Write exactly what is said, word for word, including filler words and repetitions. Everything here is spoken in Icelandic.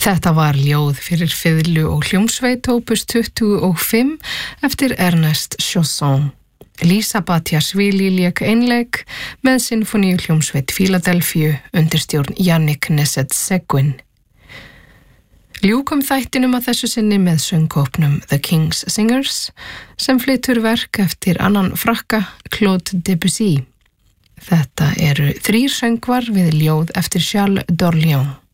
Þetta var ljóð fyrir fiðlu og hljómsveit opus tuttugu og fimm eftir Ernest Chausson. Lisa Batiashvili lék einleik með sinfoníu hljómsveit Fíladelfíu undir stjórn Yannick Nézet-Séguin. Ljúkum þættinum að þessu sinni með söngkópnum The King's Singers sem flytur verk eftir annan frakka Claude Debussy. Þetta eru þrír söngvar við ljóð eftir Charles d'Orléans.